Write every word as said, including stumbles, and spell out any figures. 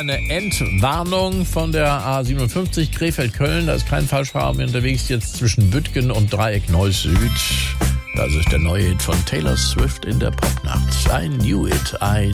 eine Entwarnung von der A siebenundfünfzig Krefeld-Köln. Da ist kein Falschfahrer mehr unterwegs, jetzt zwischen Büttgen und Dreieck Neuss Süd. Das ist der neue Hit von Taylor Swift in der Popnacht. I knew it, I